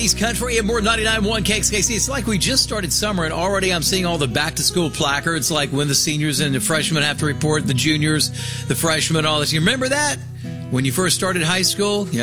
East Country and more 99.1 KXKC. It's like we just started summer and already I'm seeing all the back-to-school placards, like when the seniors and the freshmen have to report, the juniors, the freshmen, all this. You remember that? When you first started high school? Yeah.